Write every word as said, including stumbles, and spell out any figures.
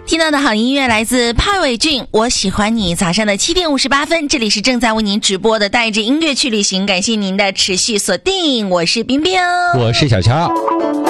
听到的好音乐来自潘伟俊，我喜欢你。早上的七点五十八分，这里是正在为您直播的带着音乐去旅行，感谢您的持续锁定，我是冰冰， 我是小乔。